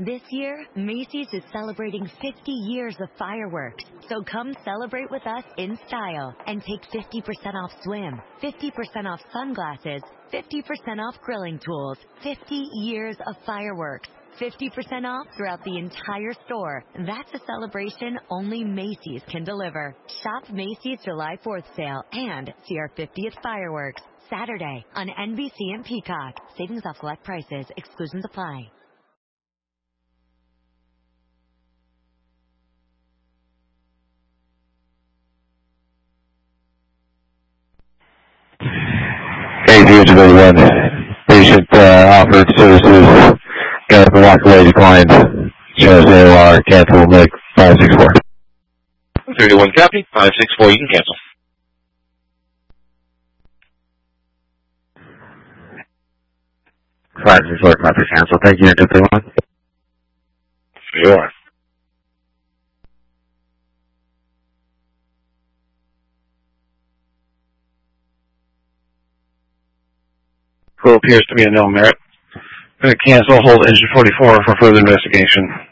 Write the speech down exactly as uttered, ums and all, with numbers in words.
This year, Macy's is celebrating fifty years of fireworks. So come celebrate with us in style and take fifty percent off swim, fifty percent off sunglasses, fifty percent off grilling tools, fifty years of fireworks, fifty percent off throughout the entire store. That's a celebration only Macy's can deliver. Shop Macy's July fourth sale and see our fiftieth fireworks Saturday on N B C and Peacock. Savings off select prices. Exclusions apply. eight zero two one. Patient uh, offered services. Got up and walked away, declined. Shows A O R, cancel, make five six four. thirty-one copy, five six four, you can cancel. five six four, copy, cancel. Thank you, two three one. You are. Crew appears to be a no merit. Going to cancel, hold engine forty-four for further investigation.